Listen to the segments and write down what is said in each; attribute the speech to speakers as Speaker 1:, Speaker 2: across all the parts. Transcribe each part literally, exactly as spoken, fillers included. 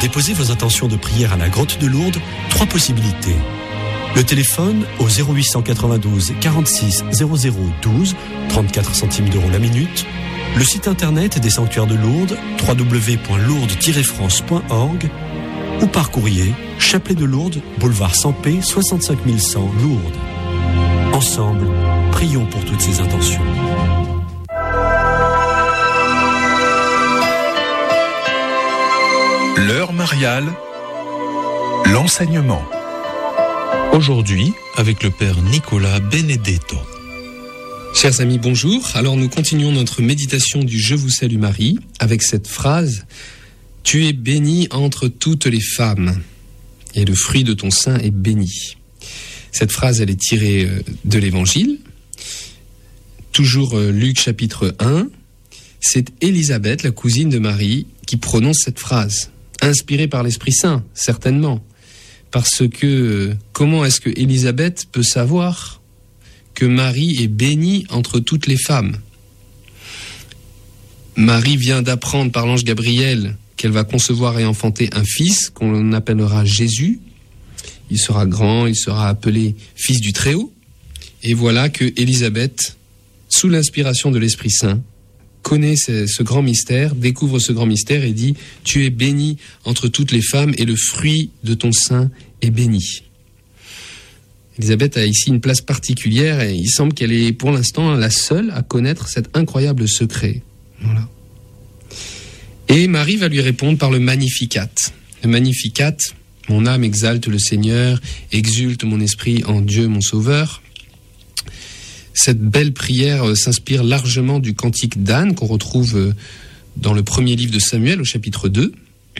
Speaker 1: déposer vos intentions de prière à la grotte de Lourdes, trois possibilités. Le téléphone au zéro huit cent quatre-vingt-douze quarante-six zéro zéro douze, trente-quatre centimes d'euros la minute. Le site internet des sanctuaires de Lourdes, w w w point lourdes tiret france point org, ou par courrier, Chapelet de Lourdes, boulevard Sampé, soixante-cinq mille cent, Lourdes. Ensemble, prions pour toutes ces intentions.
Speaker 2: L'heure mariale, l'enseignement. Aujourd'hui, avec le Père Nicolas Benedetto.
Speaker 3: Chers amis, bonjour. Alors nous continuons notre méditation du Je vous salue Marie avec cette phrase « Tu es bénie entre toutes les femmes et le fruit de ton sein est béni ». Cette phrase, elle est tirée de l'Évangile. Toujours Luc chapitre un. C'est Élisabeth, la cousine de Marie, qui prononce cette phrase. Inspirée par l'Esprit Saint, certainement. Parce que comment est-ce que Élisabeth peut savoir que Marie est bénie entre toutes les femmes? Marie vient d'apprendre par l'ange Gabriel qu'elle va concevoir et enfanter un fils qu'on appellera Jésus. Il sera grand, il sera appelé fils du Très-Haut. Et voilà que Élisabeth, sous l'inspiration de l'Esprit Saint, connaît ce, ce grand mystère, découvre ce grand mystère et dit « Tu es bénie entre toutes les femmes et le fruit de ton sein est béni ». Élisabeth a ici une place particulière et il semble qu'elle est pour l'instant la seule à connaître cet incroyable secret. Voilà. Et Marie va lui répondre par le Magnificat. Le Magnificat, mon âme exalte le Seigneur, exulte mon esprit en Dieu mon Sauveur. Cette belle prière s'inspire largement du cantique d'Anne qu'on retrouve dans le premier livre de Samuel au chapitre deux.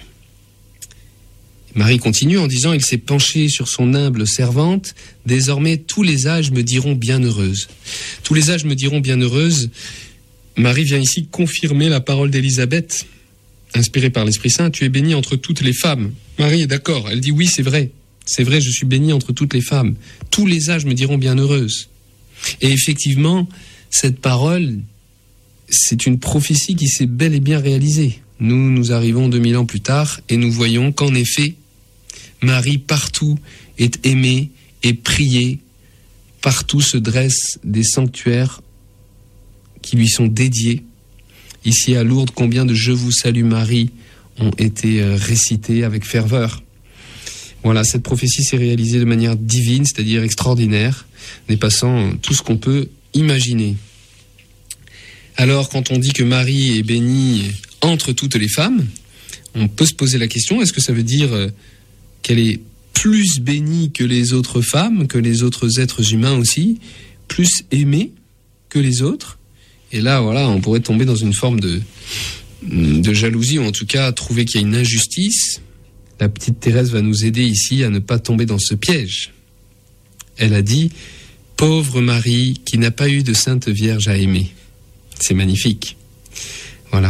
Speaker 3: Marie continue en disant « Il s'est penché sur son humble servante, désormais tous les âges me diront bienheureuse ». Tous les âges me diront bienheureuse. Marie vient ici confirmer la parole d'Élisabeth, inspirée par l'Esprit Saint. « Tu es bénie entre toutes les femmes ». Marie est d'accord, elle dit « Oui, c'est vrai, c'est vrai, je suis bénie entre toutes les femmes. Tous les âges me diront bienheureuse ». Et effectivement, cette parole, c'est une prophétie qui s'est bel et bien réalisée. Nous, nous arrivons deux mille ans plus tard et nous voyons qu'en effet, Marie partout est aimée et priée. Partout se dressent des sanctuaires qui lui sont dédiés. Ici à Lourdes, combien de « Je vous salue Marie » ont été récités avec ferveur. Voilà, cette prophétie s'est réalisée de manière divine, c'est-à-dire extraordinaire, dépassant tout ce qu'on peut imaginer. Alors, quand on dit que Marie est bénie entre toutes les femmes, on peut se poser la question, est-ce que ça veut dire qu'elle est plus bénie que les autres femmes, que les autres êtres humains aussi, plus aimée que les autres? Et là, voilà, on pourrait tomber dans une forme de, de jalousie, ou en tout cas trouver qu'il y a une injustice. La petite Thérèse va nous aider ici à ne pas tomber dans ce piège. Elle a dit « Pauvre Marie qui n'a pas eu de Sainte Vierge à aimer ». C'est magnifique. Voilà.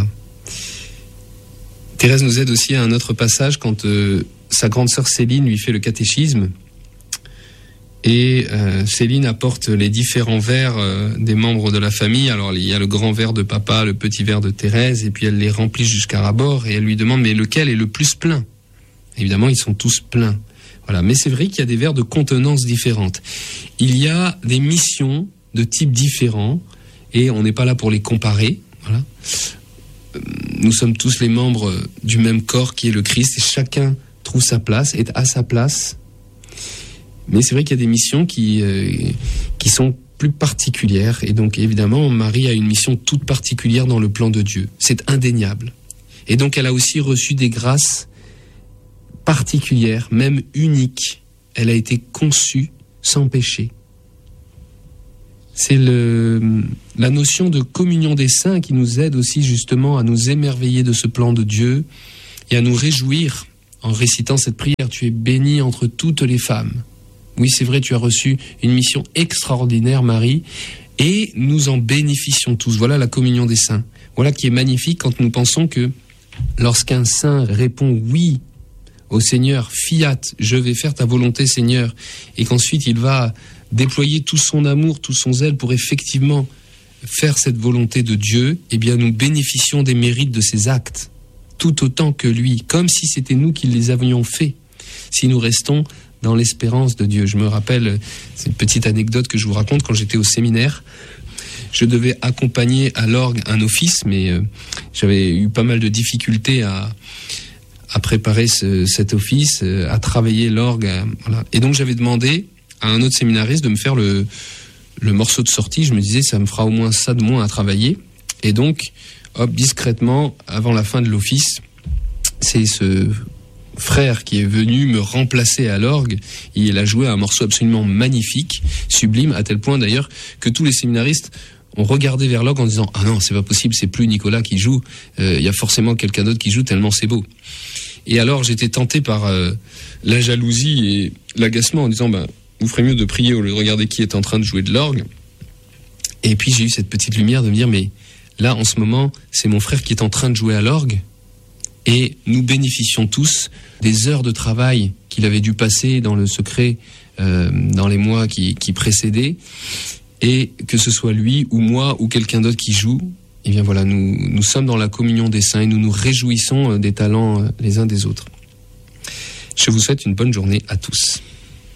Speaker 3: Thérèse nous aide aussi à un autre passage quand euh, sa grande sœur Céline lui fait le catéchisme. Et euh, Céline apporte les différents verres euh, des membres de la famille. Alors il y a le grand verre de papa, le petit verre de Thérèse, et puis elle les remplit jusqu'à ras-bord et elle lui demande « Mais lequel est le plus plein ?» Évidemment, ils sont tous pleins. Voilà. Mais c'est vrai qu'il y a des verres de contenance différentes. Il y a des missions de types différents et on n'est pas là pour les comparer. Voilà. Nous sommes tous les membres du même corps qui est le Christ et chacun trouve sa place, est à sa place. Mais c'est vrai qu'il y a des missions qui, euh, qui sont plus particulières. Et donc, évidemment, Marie a une mission toute particulière dans le plan de Dieu. C'est indéniable. Et donc, elle a aussi reçu des grâces particulière, même unique. Elle a été conçue sans péché. C'est le, la notion de communion des saints qui nous aide aussi justement à nous émerveiller de ce plan de Dieu et à nous réjouir en récitant cette prière. Tu es bénie entre toutes les femmes. Oui, c'est vrai, tu as reçu une mission extraordinaire, Marie, et nous en bénéficions tous. Voilà la communion des saints. Voilà qui est magnifique quand nous pensons que lorsqu'un saint répond oui au Seigneur, fiat, je vais faire ta volonté, Seigneur, et qu'ensuite il va déployer tout son amour, tout son zèle pour effectivement faire cette volonté de Dieu, eh bien nous bénéficions des mérites de ses actes. tout autant que lui, comme si c'était nous qui les avions faits, si nous restons dans l'espérance de Dieu. Je me rappelle, c'est une petite anecdote que je vous raconte, quand j'étais au séminaire, je devais accompagner à l'orgue un office, mais euh, j'avais eu pas mal de difficultés à, à préparer ce, cet office, euh, à travailler l'orgue. À, voilà. Et donc j'avais demandé à un autre séminariste de me faire le, le morceau de sortie. Je me disais, ça me fera au moins ça de moins à travailler. Et donc, hop, discrètement, avant la fin de l'office, c'est ce frère qui est venu me remplacer à l'orgue. Il a joué un morceau absolument magnifique, sublime, à tel point d'ailleurs que tous les séminaristes ont regardé vers l'orgue en disant « Ah non, c'est pas possible, c'est plus Nicolas qui joue, il euh, y a forcément quelqu'un d'autre qui joue tellement c'est beau. » Et alors j'étais tenté par euh, la jalousie et l'agacement en disant bah, « Vous ferez mieux de prier au lieu de regarder qui est en train de jouer de l'orgue. » Et puis j'ai eu cette petite lumière de me dire « Mais là, en ce moment, c'est mon frère qui est en train de jouer à l'orgue. » Et nous bénéficions tous des heures de travail qu'il avait dû passer dans le secret euh, dans les mois qui, qui précédaient. Et que ce soit lui ou moi ou quelqu'un d'autre qui joue, eh bien voilà, nous, nous sommes dans la communion des saints et nous nous réjouissons des talents les uns des autres. Je vous souhaite une bonne journée à tous.